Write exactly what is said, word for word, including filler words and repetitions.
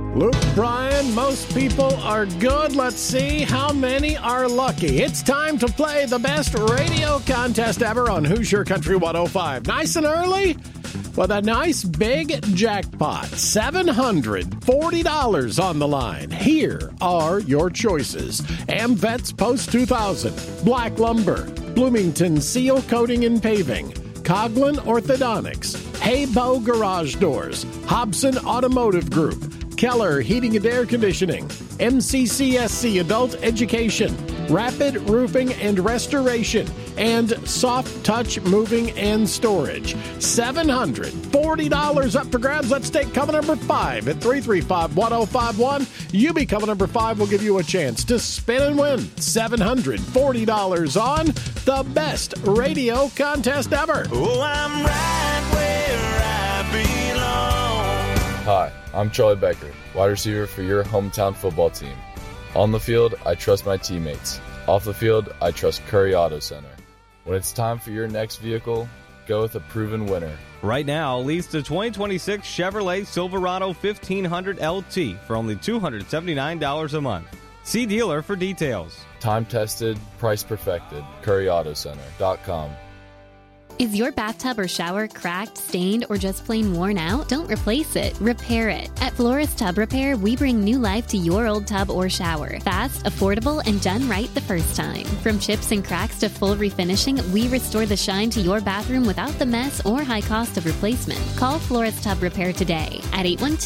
Luke Bryan, most people are good. Let's see how many are lucky. It's time to play the best radio contest ever on Hoosier Country one oh five. Nice and early with a nice big jackpot. seven hundred forty dollars on the line. Here are your choices. AmVets Post two thousand, Black Lumber, Bloomington Seal Coating and Paving, Coughlin Orthodontics, Haybo Garage Doors, Hobson Automotive Group, Keller Heating and Air Conditioning, M C C S C Adult Education, Rapid Roofing and Restoration, and Soft Touch Moving and Storage. seven hundred forty dollars up for grabs. Let's take cover number five at three three five, one oh five one. You be cover number five. We'll give you a chance to spin and win seven hundred forty dollars on the best radio contest ever. Oh, I'm right where I belong. Hi, I'm Charlie Becker, wide receiver for your hometown football team. On the field, I trust my teammates. Off the field, I trust Curry Auto Center. When it's time for your next vehicle, go with a proven winner. Right now, lease the twenty twenty-six Chevrolet Silverado fifteen hundred L T for only two hundred seventy-nine dollars a month. See dealer for details. Time tested, price perfected. Curry Auto Center dot com. Is your bathtub or shower cracked, stained, or just plain worn out? Don't replace it. Repair it. At Flores Tub Repair, we bring new life to your old tub or shower. Fast, affordable, and done right the first time. From chips and cracks to full refinishing, we restore the shine to your bathroom without the mess or high cost of replacement. Call Flores Tub Repair today at eight one